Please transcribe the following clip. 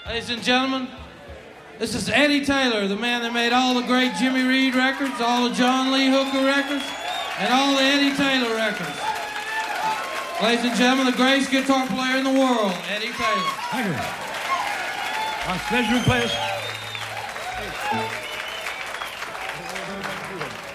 Ladies and gentlemen, this is Eddie Taylor, the man that made all the great Jimmy Reed records, all the John Lee Hooker records, and all the Eddie Taylor records. Ladies and gentlemen, the greatest guitar player in the world, Eddie Taylor. Thank you. On stage, please.